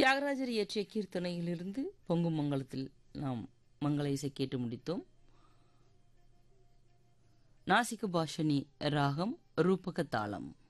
தியாகராஜர் இயற்றிய கீர்த்தனையிலிருந்து பொங்கும் மங்களத்தில் நாம் மங்கள இசை கேட்டு முடித்தோம். நாசிக பாஷனி ராகம் ரூபக தாளம்.